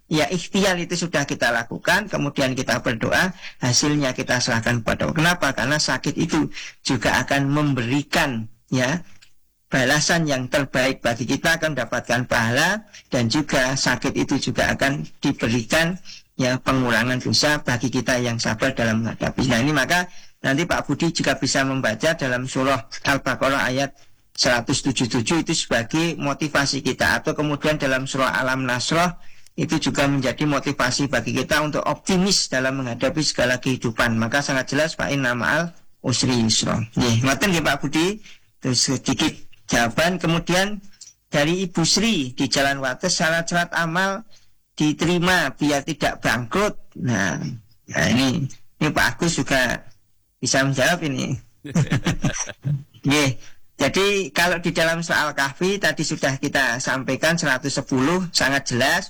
ya ikhtiar itu sudah kita lakukan, kemudian kita berdoa, hasilnya kita serahkan kepada Allah. Kenapa? Karena sakit itu juga akan memberikan ya balasan yang terbaik bagi kita, akan mendapatkan pahala, dan juga sakit itu juga akan diberikan ya pengurangan dosa bagi kita yang sabar dalam menghadapi. Nah ini maka nanti Pak Budi juga bisa membaca dalam surah Al-Baqarah ayat 177 itu sebagai motivasi kita, atau kemudian dalam surah Al-Nasrah itu juga menjadi motivasi bagi kita untuk optimis dalam menghadapi segala kehidupan. Maka sangat jelas Pak Inna ma'al usri yusra. Nih, ngoten nggih Pak Budi. Terus sedikit jawaban. Kemudian dari Ibu Sri di Jalan Wates, syarat-syarat amal diterima biar tidak bangkrut. Nah ini Pak Agus juga bisa menjawab ini. Nih, jadi kalau di dalam soal Kahfi tadi sudah kita sampaikan 110 sangat jelas.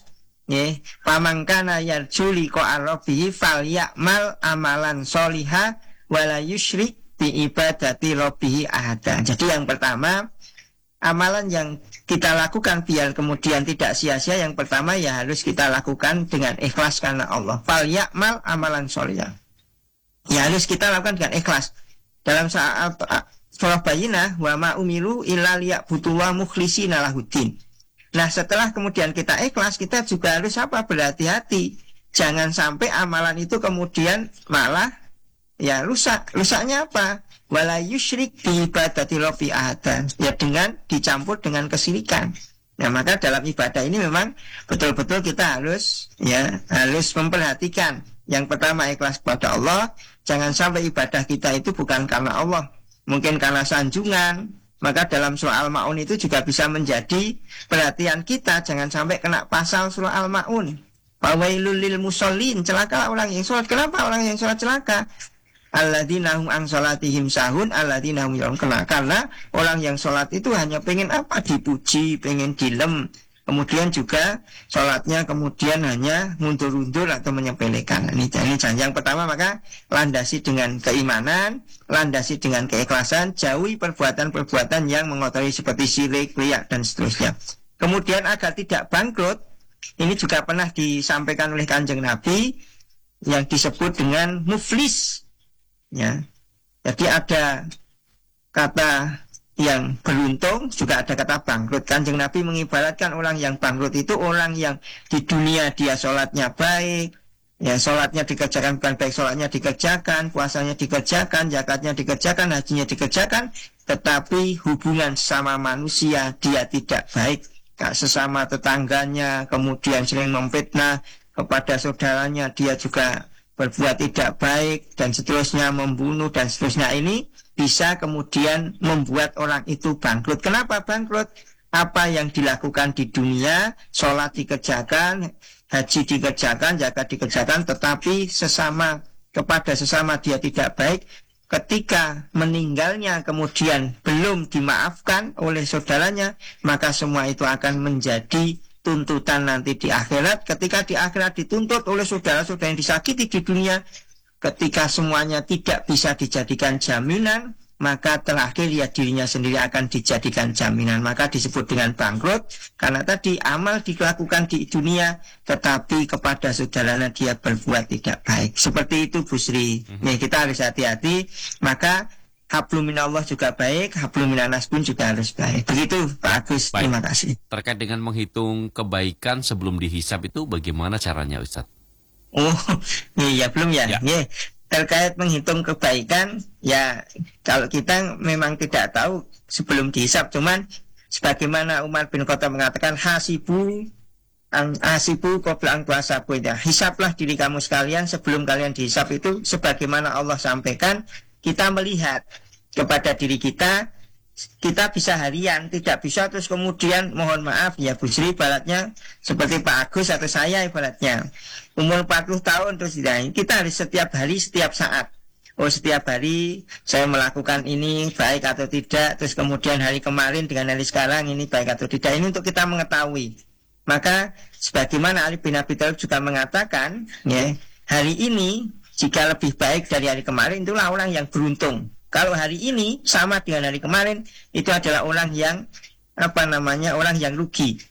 Pamangkana yarju liqa rabbihi falyamal amalan sholiha wala yusyrik bi ibadati rabbihi ahada. Jadi yang pertama, amalan yang kita lakukan biar kemudian tidak sia-sia, yang pertama ya harus kita lakukan dengan ikhlas karena Allah. Falyamal amalan sholiha, ya harus kita lakukan dengan ikhlas. Dalam surah Bayyinah, wa ma umiru illa liya'budullaha mukhlishina lahuddin. Nah setelah kemudian kita ikhlas, kita juga harus berhati-hati. Jangan sampai amalan itu kemudian malah ya rusak. Rusaknya apa? Wala yusyrik bi ibadati rabbi ahada, ya dengan dicampur dengan kesyirikan. Nah maka dalam ibadah ini memang betul-betul kita harus memperhatikan. Yang pertama ikhlas kepada Allah. Jangan sampai ibadah kita itu bukan karena Allah, mungkin karena sanjungan. Maka dalam surah Al-Ma'un itu juga bisa menjadi perhatian kita, jangan sampai kena pasal surah Al-Ma'un. Fawailul lil musallin, celaka orang yang sholat. Kenapa orang yang sholat celaka? Alladzina hum an sholatihim sahun, alladzina hum yura'un. Karena orang yang sholat itu hanya pengen apa? Dipuji, pengen dilem. Kemudian juga sholatnya kemudian hanya mundur-mundur atau menyepelekan. Ini yang pertama, maka landasi dengan keimanan, landasi dengan keikhlasan, jauhi perbuatan-perbuatan yang mengotori seperti syirik, riya, dan seterusnya. Kemudian agar tidak bangkrut, ini juga pernah disampaikan oleh Kanjeng Nabi yang disebut dengan muflis. Ya. Jadi ada kata yang beruntung, juga ada kata bangkrut. Kanjeng Nabi mengibaratkan orang yang bangkrut itu orang yang di dunia dia sholatnya baik, ya sholatnya dikerjakan, bukan baik sholatnya dikerjakan, puasanya dikerjakan, zakatnya dikerjakan, hajinya dikerjakan, tetapi hubungan sama manusia dia tidak baik, sesama tetangganya, kemudian sering memfitnah kepada saudaranya, dia juga berbuat tidak baik, dan seterusnya, membunuh, dan seterusnya. Ini bisa kemudian membuat orang itu bangkrut. Kenapa bangkrut? Apa yang dilakukan di dunia, sholat dikerjakan, haji dikerjakan, zakat dikerjakan, tetapi kepada sesama dia tidak baik. Ketika meninggalnya kemudian belum dimaafkan oleh saudaranya, maka semua itu akan menjadi tuntutan nanti di akhirat. Ketika di akhirat dituntut oleh saudara-saudara yang disakiti di dunia, ketika semuanya tidak bisa dijadikan jaminan, maka terakhir ya dirinya sendiri akan dijadikan jaminan. Maka disebut dengan bangkrut, karena tadi amal dilakukan di dunia, tetapi kepada saudaranya dia berbuat tidak baik. Seperti itu Bu Sri. Nih, kita harus hati-hati. Maka hablum minallah juga baik, hablum minanas pun juga harus baik. Begitu Pak Agus, baik. Terima kasih. Terkait dengan menghitung kebaikan sebelum dihisab itu bagaimana caranya Ustaz? Oh, iya belum ya. Ya. Terkait menghitung kebaikan, ya kalau kita memang tidak tahu sebelum dihisab, cuman sebagaimana Umar bin Khattab mengatakan hasibu qabla an tuhasabu, ya, hisablah diri kamu sekalian sebelum kalian dihisab. Itu sebagaimana Allah sampaikan, kita melihat kepada diri kita bisa harian, tidak bisa terus kemudian mohon maaf ya Bu Sri, ibaratnya seperti Pak Agus atau saya ibaratnya umur 40 tahun terus tidak. Kita harus setiap hari, setiap saat, setiap hari saya melakukan ini baik atau tidak, terus kemudian hari kemarin dengan hari sekarang ini baik atau tidak. Ini untuk kita mengetahui. Maka sebagaimana Ali bin Abi Thalib juga mengatakan, ya, hari ini jika lebih baik dari hari kemarin, itulah orang yang beruntung. Kalau hari ini sama dengan hari kemarin, itu adalah orang yang orang yang rugi.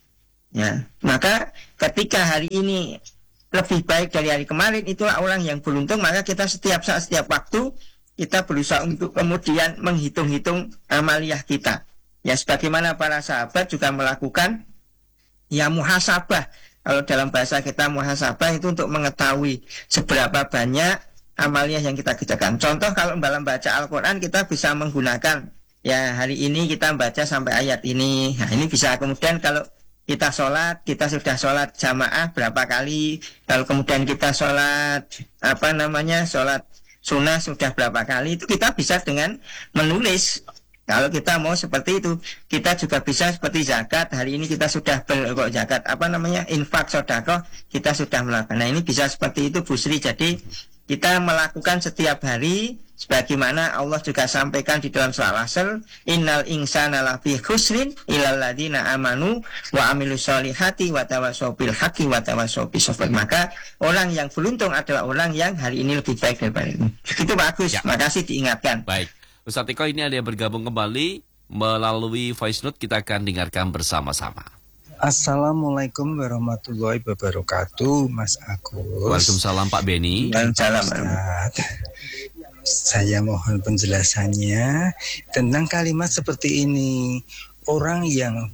Ya, maka ketika hari ini lebih baik dari hari kemarin, itulah orang yang beruntung. Maka kita setiap saat, setiap waktu kita berusaha untuk kemudian menghitung-hitung amaliyah kita. Ya, sebagaimana para sahabat juga melakukan ya muhasabah. Kalau dalam bahasa kita muhasabah itu untuk mengetahui seberapa banyak amaliyah yang kita kerjakan. Contoh kalau dalam baca Al-Quran kita bisa menggunakan ya hari ini kita baca sampai ayat ini. Nah ini bisa kemudian kalau kita sholat, kita sudah sholat jamaah berapa kali. Kalau kemudian kita sholat sholat sunnah sudah berapa kali. Itu kita bisa dengan menulis. Kalau kita mau seperti itu, kita juga bisa seperti zakat. Hari ini kita sudah zakat infak sedekah kita sudah melakukan. Nah ini bisa seperti itu Busri. Jadi kita melakukan setiap hari sebagaimana Allah juga sampaikan di dalam surah Al-Asr, innal insana lafi khusrin illal ladzina amanu wa amilus solihati wa tawassaw bil haqqi wa tawassaw bis sabr. Maka orang yang beruntung adalah orang yang hari ini lebih baik daripada ini. Itu bagus. Ya. Makasih diingatkan. Baik. Ustaz Eko, ini ada yang bergabung kembali melalui voice note, kita akan dengarkan bersama-sama. Assalamualaikum warahmatullahi wabarakatuh, Mas Agus. Waalaikumsalam Pak Beni. Waalaikumsalam. Saya mohon penjelasannya tentang kalimat seperti ini. Orang yang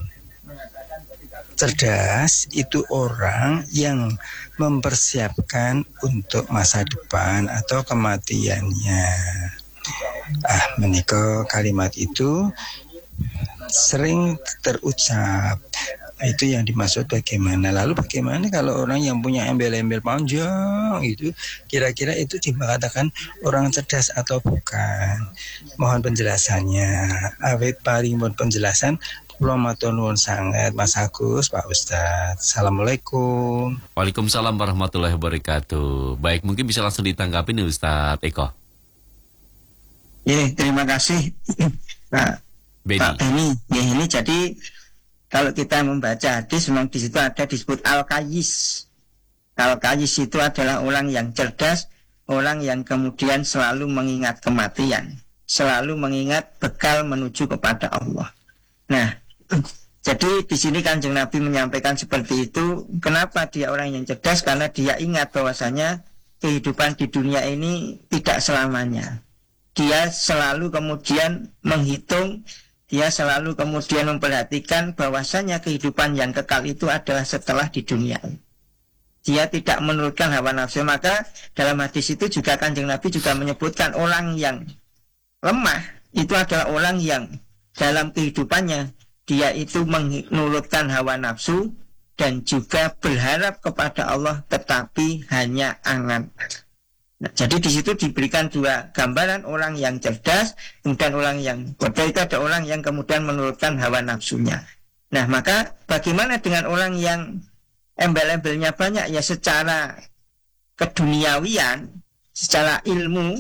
cerdas itu orang yang mempersiapkan untuk masa depan atau kematiannya. Menika kalimat itu sering terucap. Itu yang dimaksud bagaimana. Lalu bagaimana kalau orang yang punya embel-embel panjang itu, kira-kira itu dikatakan orang cerdas atau bukan? Mohon penjelasannya. Awit paling mohon penjelasan. Kula matur nuwun sangat Mas Agus, Pak Ustadz. Assalamualaikum. Waalaikumsalam warahmatullahi wabarakatuh. Baik, mungkin bisa langsung ditanggapi nih Ustadz Eko. Ya, terima kasih Pak Beni. Ya, ini jadi kalau kita membaca hadis, memang di situ ada disebut al-qayyis. Al-qayyis itu adalah orang yang cerdas, orang yang kemudian selalu mengingat kematian, selalu mengingat bekal menuju kepada Allah. Nah, jadi di sini Kanjeng Nabi menyampaikan seperti itu. Kenapa dia orang yang cerdas? Karena dia ingat bahwasanya kehidupan di dunia ini tidak selamanya. Dia selalu kemudian menghitung, dia selalu kemudian memperhatikan bahwasanya kehidupan yang kekal itu adalah setelah di dunia. Dia tidak menurutkan hawa nafsu. Maka dalam hadis itu juga Kanjeng Nabi juga menyebutkan orang yang lemah itu adalah orang yang dalam kehidupannya dia itu menurutkan hawa nafsu dan juga berharap kepada Allah tetapi hanya angan. Nah, jadi di situ diberikan dua gambaran, orang yang cerdas, kemudian orang yang bodoh itu ada orang yang kemudian menurutkan hawa nafsunya. Nah, maka bagaimana dengan orang yang embel-embelnya banyak? Ya secara keduniawian, secara ilmu,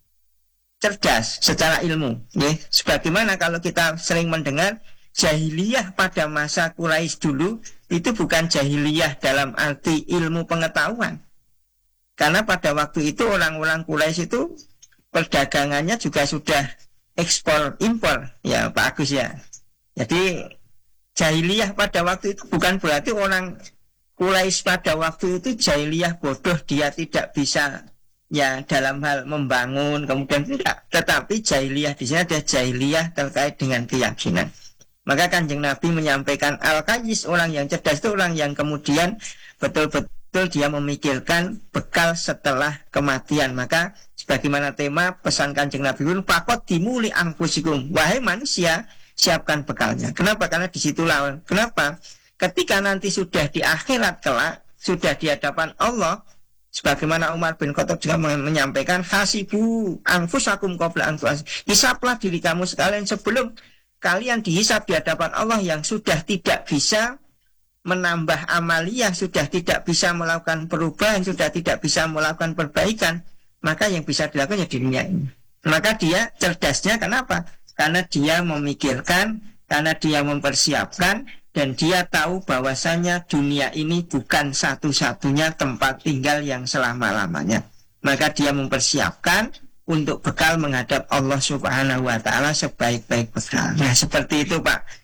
cerdas, secara ilmu. Ya, sebagaimana kalau kita sering mendengar jahiliyah pada masa Quraisy dulu, itu bukan jahiliyah dalam arti ilmu pengetahuan. Karena pada waktu itu orang-orang Quraisy itu perdagangannya juga sudah ekspor impor, ya Pak Agus ya. Jadi jahiliyah pada waktu itu bukan berarti orang Quraisy pada waktu itu jahiliyah bodoh, dia tidak bisa ya dalam hal membangun kemudian tidak. Tetapi jahiliyah di sini ada jahiliyah terkait dengan keyakinan. Maka Kanjeng Nabi menyampaikan al-qayyis, orang yang cerdas itu orang yang kemudian betul-betul dia memikirkan bekal setelah kematian. Maka sebagaimana tema pesan Kanjeng Nabi pun, fakot dimuli angkusikum, wahai manusia siapkan bekalnya. Kenapa? Karena disitulah kenapa ketika nanti sudah di akhirat kelak, sudah di hadapan Allah, sebagaimana Umar bin Khattab juga menyampaikan, hasibu anfusakum qabla an tu'as, hisaplah diri kamu sekalian sebelum kalian dihisap di hadapan Allah, yang sudah tidak bisa menambah amaliyah, sudah tidak bisa melakukan perubahan, sudah tidak bisa melakukan perbaikan, maka yang bisa dilakukan ya di dunia ini. Maka dia cerdasnya kenapa? Karena dia memikirkan, karena dia mempersiapkan, dan dia tahu bahwasanya dunia ini bukan satu-satunya tempat tinggal yang selama-lamanya. Maka dia mempersiapkan untuk bekal menghadap Allah Subhanahu wa Ta'ala sebaik-baik bekal. Nah, seperti itu Pak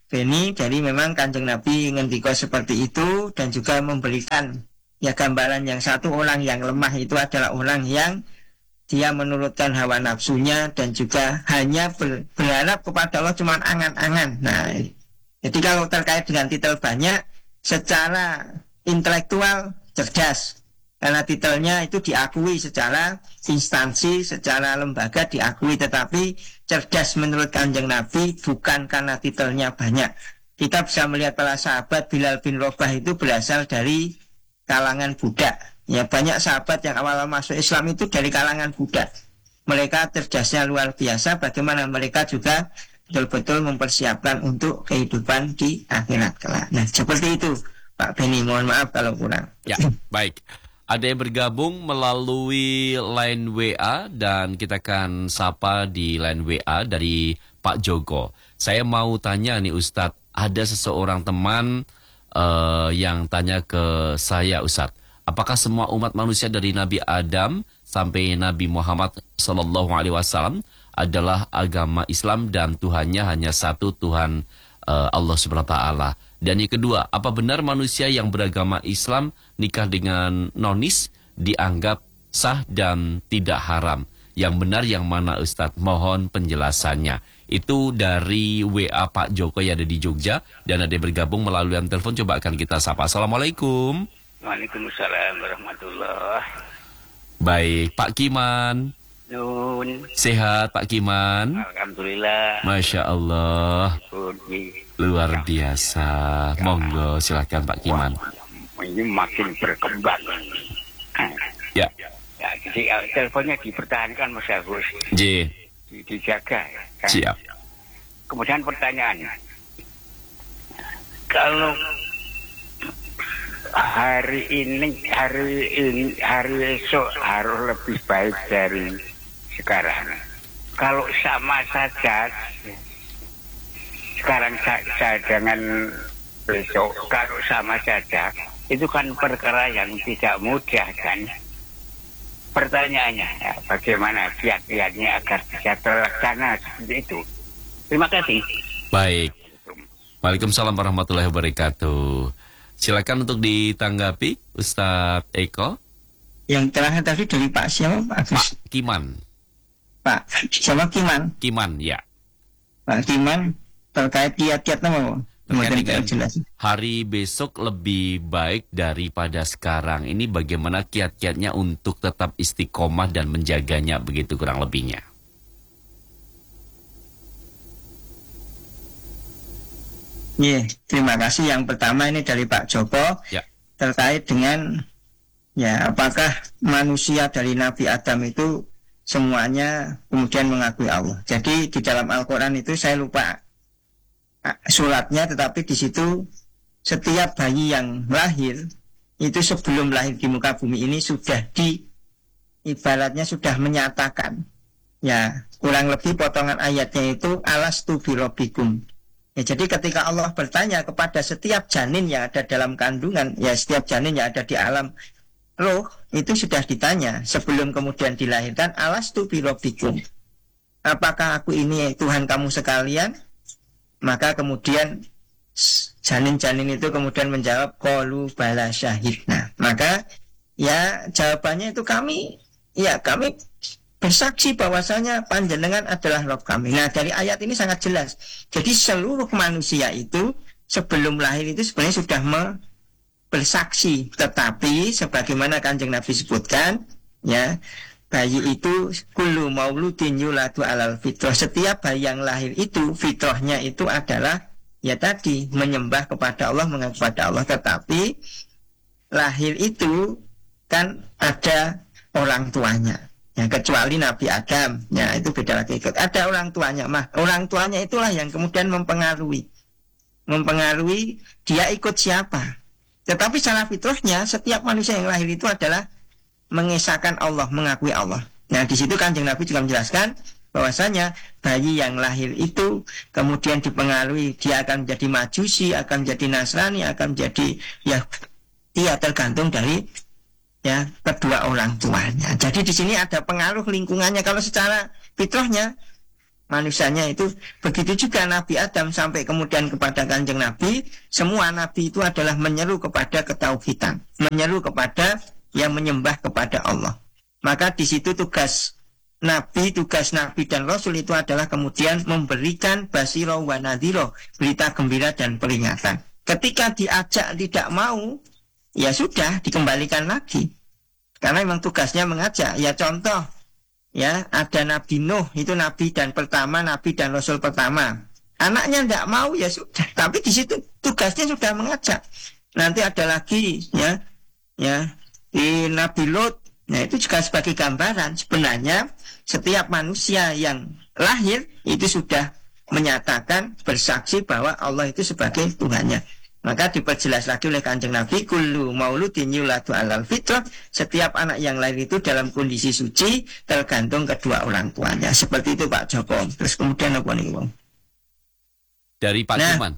Beni, jadi memang Kanjeng Nabi ngendika seperti itu dan juga memberikan ya gambaran yang satu orang yang lemah itu adalah orang yang dia menurutkan hawa nafsunya dan juga hanya berharap kepada Allah cuma angan-angan. Nah, jadi kalau terkait dengan titel banyak, secara intelektual cerdas. Karena titelnya itu diakui secara instansi, secara lembaga diakui. Tetapi cerdas menurut Kanjeng Nabi bukan karena titelnya banyak. Kita bisa melihat para sahabat. Bilal bin Rabah itu berasal dari kalangan budak. Ya, banyak sahabat yang awal masuk Islam itu dari kalangan budak. Mereka cerdasnya luar biasa. Bagaimana mereka juga betul-betul mempersiapkan untuk kehidupan di akhirat kelak. Nah, seperti itu Pak Beni. Mohon maaf kalau kurang. Ya, baik. Ada yang bergabung melalui line WA dan kita akan sapa di line WA dari Pak Joko. Saya mau tanya nih Ustadz, ada seseorang teman yang tanya ke saya Ustadz, apakah semua umat manusia dari Nabi Adam sampai Nabi Muhammad SAW adalah agama Islam dan Tuhannya hanya satu, Tuhan Allah Subhanahu wa Ta'ala? Dan yang kedua, apa benar manusia yang beragama Islam nikah dengan nonis dianggap sah dan tidak haram? Yang benar yang mana Ustadz? Mohon penjelasannya. Itu dari WA Pak Joko yang ada di Jogja dan ada yang bergabung melalui telepon. Coba akan kita sapa. Assalamualaikum. Waalaikumsalam warahmatullahi. Baik, Pak Kiman. Nun. Sehat Pak Kiman? Alhamdulillah. Masya Allah. Luar biasa. Monggo silakan Pak Kiman. Ini makin berkembang. Ya. Ya, jadi teleponnya dipertahankan Mas Agus. Dijaga. Kan? Siap. Kemudian pertanyaan. Kalau hari esok harus lebih baik dari sekarang. Kalau sama saja sekarang saya dengan besok, kalau sama saja itu kan perkara yang tidak mudah kan. Pertanyaannya ya, bagaimana kiat-kiatnya agar bisa terlaksana seperti itu. Terima kasih. Baik. Waalaikumsalam warahmatullahi wabarakatuh. Silakan untuk ditanggapi Ustadz Eko. Yang terakhir tadi dari Pak siapa Pak? Pak Kiman. Pak siapa Kiman? Kiman ya. Pak Kiman terkait kiat-kiat nama. Kemudian kita jelas. Hari besok lebih baik daripada sekarang. Ini bagaimana kiat-kiatnya untuk tetap istiqomah dan menjaganya, begitu kurang lebihnya. Iya, terima kasih. Yang pertama ini dari Pak Joko ya. Terkait dengan ya apakah manusia dari Nabi Adam itu semuanya kemudian mengakui Allah. Jadi di dalam Al-Quran itu saya lupa suratnya, tetapi di situ setiap bayi yang lahir itu sebelum lahir di muka bumi ini sudah ibaratnya sudah menyatakan ya kurang lebih potongan ayatnya itu alastu birabbikum. Ya, jadi ketika Allah bertanya kepada setiap janin yang ada dalam kandungan, ya setiap janin yang ada di alam roh itu sudah ditanya sebelum kemudian dilahirkan, alastu birabbikum, apakah aku ini Tuhan kamu sekalian? Maka kemudian janin-janin itu kemudian menjawab qalu bala syahidna. Maka ya jawabannya itu kami bersaksi bahwasanya panjenengan adalah Rabb kami. Nah, dari ayat ini sangat jelas. Jadi seluruh manusia itu sebelum lahir itu sebenarnya sudah bersaksi. Tetapi sebagaimana Kanjeng Nabi sebutkan, ya, bayi itu kullu mauludin yuladu alal fitrah. Setiap bayi yang lahir itu fitrahnya itu adalah ya tadi menyembah kepada Allah, mengaku kepada Allah. Tetapi lahir itu kan ada orang tuanya. Ya, kecuali Nabi Adam, ya itu beda lagi. Ada orang tuanya, orang tuanya itulah yang kemudian mempengaruhi dia ikut siapa. Tetapi secara fitrahnya setiap manusia yang lahir itu adalah mengesahkan Allah, mengakui Allah. Nah, di situ Kanjeng Nabi juga menjelaskan bahwasanya bayi yang lahir itu kemudian dipengaruhi, dia akan menjadi Majusi, akan menjadi Nasrani, akan menjadi ya dia tergantung dari ya kedua orang tuanya. Jadi di sini ada pengaruh lingkungannya. Kalau secara fitrahnya manusianya itu. Begitu juga Nabi Adam sampai kemudian kepada Kanjeng Nabi, semua Nabi itu adalah menyeru kepada ketauhidan, menyeru kepada yang menyembah kepada Allah. Maka di situ tugas Nabi dan Rasul itu adalah kemudian memberikan basiro wa nadhiro, berita gembira dan peringatan. Ketika diajak tidak mau, ya sudah dikembalikan lagi. Karena memang tugasnya mengajak. Ya contoh, ya ada Nabi Nuh, itu Nabi dan Rasul pertama. Anaknya tidak mau, ya sudah. Tapi di situ tugasnya sudah mengajak. Nanti ada lagi, ya di Nabi Lut. Nah itu juga sebagai gambaran. Sebenarnya setiap manusia yang lahir itu sudah menyatakan, bersaksi bahwa Allah itu sebagai Tuhannya. Maka diperjelas lagi oleh Kanjeng Nabi, kullu mauludin yuladu alal fitrah, setiap anak yang lahir itu dalam kondisi suci, tergantung kedua orang tuanya. Seperti itu Pak Joko. Terus kemudian apa nih Bang? Dari Pak Cuman.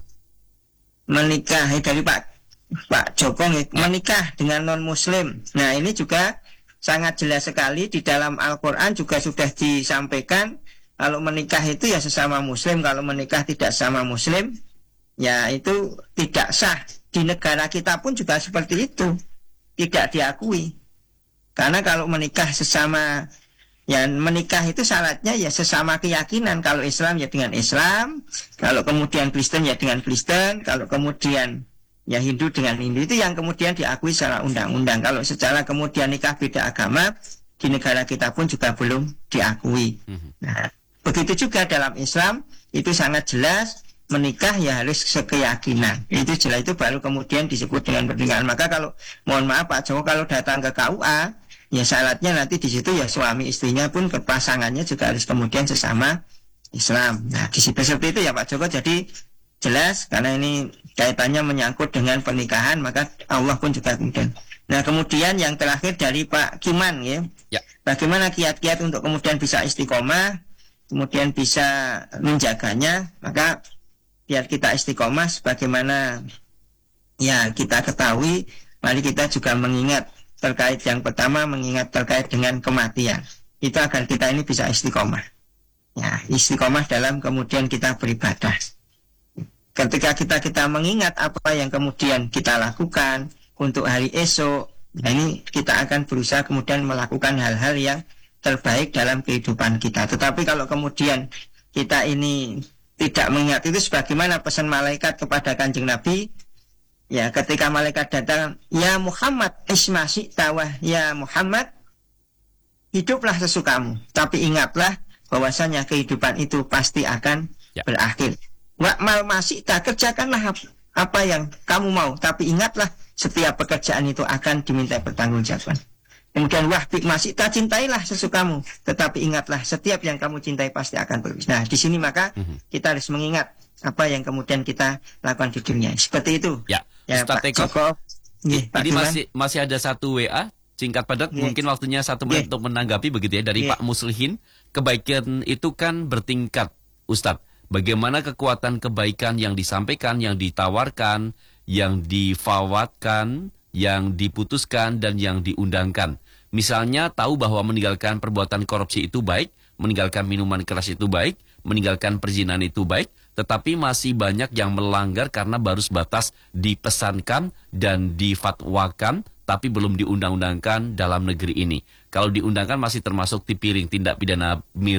Menikah dari Pak Joko menikah dengan non muslim. Nah ini juga sangat jelas sekali di dalam Al-Quran juga sudah disampaikan, kalau menikah itu ya sesama muslim, kalau menikah tidak sesama muslim ya itu tidak sah. Di negara kita pun juga seperti itu, tidak diakui. Karena kalau menikah sesama, ya menikah itu syaratnya ya sesama keyakinan. Kalau Islam ya dengan Islam, kalau kemudian Kristen ya dengan Kristen, kalau kemudian ya Hindu dengan Hindu, itu yang kemudian diakui secara undang-undang. Kalau secara kemudian nikah beda agama, di negara kita pun juga belum diakui. Nah, begitu juga dalam Islam, itu sangat jelas, menikah ya harus sekeyakinan. Itu jelas, itu baru kemudian disebut dengan pernikahan. Maka kalau, mohon maaf Pak Joko, kalau datang ke KUA, ya syaratnya nanti di situ ya suami istrinya pun pasangannya juga harus kemudian sesama Islam. Nah, di situ seperti itu ya Pak Joko. Jadi jelas, karena ini kaitannya menyangkut dengan pernikahan, maka Allah pun juga kemudian. Nah, kemudian yang terakhir dari Pak Kiman ya. Bagaimana kiat-kiat untuk kemudian bisa istiqomah, kemudian bisa menjaganya. Maka biar kita istiqomah sebagaimana ya kita ketahui, mari kita juga mengingat terkait yang pertama, mengingat terkait dengan kematian. Itu agar kita ini bisa istiqomah. Ya, istiqomah dalam kemudian kita beribadah. Ketika kita mengingat apa yang kemudian kita lakukan untuk hari esok, nah ini kita akan berusaha kemudian melakukan hal-hal yang terbaik dalam kehidupan kita. Tetapi kalau kemudian kita ini tidak mengingat, itu sebagaimana pesan malaikat kepada Kanjeng Nabi, ya ketika malaikat datang, ya Muhammad isma syi'tawah, ya Muhammad hiduplah sesukamu, tapi ingatlah bahwasanya kehidupan itu pasti akan berakhir. Wa'mal masih tak, kerjakanlah apa yang kamu mau, tapi ingatlah setiap pekerjaan itu akan diminta pertanggungjawaban. Kemudian wahbik masih tak, cintailah sesukamu, tetapi ingatlah setiap yang kamu cintai pasti akan berubah. Nah di sini maka kita harus mengingat apa yang kemudian kita lakukan di dunia. Seperti itu. Ya Ustaz Pak Joko. Ini masih ada satu WA singkat padat, mungkin waktunya 1 menit untuk menanggapi begitu ya dari Pak Muslihin. Kebaikan itu kan bertingkat, Ustadz. Bagaimana kekuatan kebaikan yang disampaikan, yang ditawarkan, yang difawatkan, yang diputuskan, dan yang diundangkan. Misalnya tahu bahwa meninggalkan perbuatan korupsi itu baik, meninggalkan minuman keras itu baik, meninggalkan perzinahan itu baik, tetapi masih banyak yang melanggar karena baru sebatas dipesankan dan difatwakan, tapi belum diundang-undangkan dalam negeri ini. Kalau diundangkan masih termasuk tipiring, tindak pidana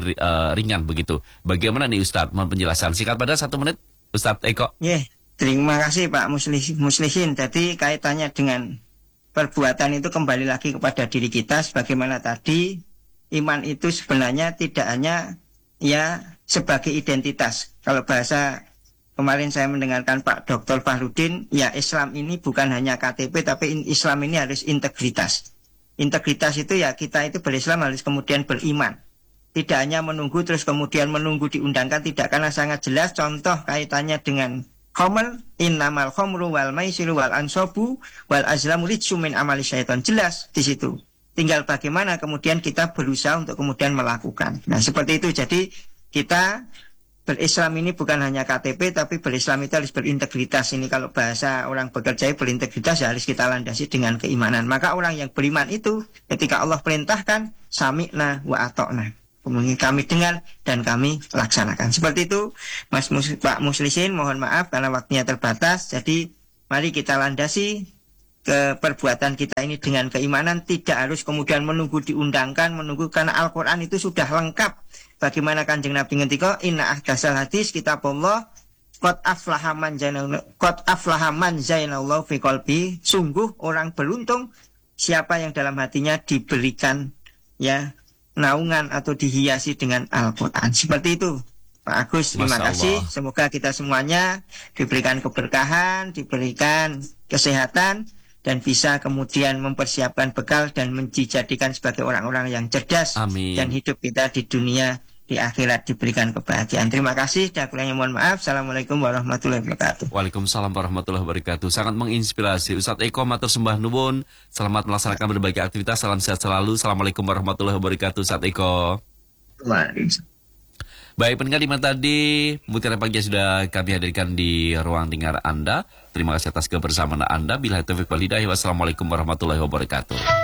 ringan begitu. Bagaimana nih Ustadz, mohon penjelasan singkat pada 1 menit, Ustadz Eko. Terima kasih Pak Muslihin. Jadi kaitannya dengan perbuatan itu kembali lagi kepada diri kita. Sebagaimana tadi, iman itu sebenarnya tidak hanya ya sebagai identitas. Kalau bahasa kemarin saya mendengarkan Pak Dr. Fahrudin, ya Islam ini bukan hanya KTP, tapi Islam ini harus integritas. Integritas itu ya kita itu berislam harus kemudian beriman. Tidak hanya menunggu terus kemudian menunggu diundangkan, tidak, karena sangat jelas contoh kaitannya dengan khamr, innamal khamru wal maisiru wal ansabu wal azlamu rijsum min amali syaitan, jelas di situ. Tinggal bagaimana kemudian kita berusaha untuk kemudian melakukan. Nah, seperti itu. Jadi kita berislam ini bukan hanya KTP, tapi berislam itu harus berintegritas. Ini kalau bahasa orang bekerja berintegritas ya harus kita landasi dengan keimanan. Maka orang yang beriman itu ketika Allah perintahkan sami'na wa ata'na. kemudian kami dengar dan kami laksanakan. Seperti itu, Pak Muslisin, mohon maaf karena waktunya terbatas. Jadi mari kita landasi ke perbuatan kita ini dengan keimanan, tidak harus kemudian menunggu diundangkan, karena Al-Quran itu sudah lengkap. Bagaimana Kanjeng Nabi ngendika, inna ahdatsal hadis kitabullah qad aflaha man zainallahu fi qalbi. Sungguh orang beruntung siapa yang dalam hatinya diberikan ya naungan atau dihiasi dengan Al-Quran. Seperti itu Pak Agus, terima kasih. Semoga kita semuanya diberikan keberkahan, diberikan kesehatan, dan bisa kemudian mempersiapkan bekal dan menjadikan sebagai orang-orang yang cerdas. Amin. Dan hidup kita di dunia, di akhirat diberikan kebahagiaan. Terima kasih. Dan kurangnya mohon maaf. Assalamualaikum warahmatullahi wabarakatuh. Waalaikumsalam warahmatullahi wabarakatuh. Sangat menginspirasi. Ustadz Eko matur sembah nuwun. Selamat melaksanakan berbagai aktivitas. Salam sehat selalu. Assalamualaikum warahmatullahi wabarakatuh. Ustadz Eko. Baik, pendengar lima tadi Mutiara Pagi sudah kami hadirkan di ruang dengar Anda. Terima kasih atas kebersamaan Anda. Bila taufiq wal hidayah. Wassalamualaikum warahmatullahi wabarakatuh.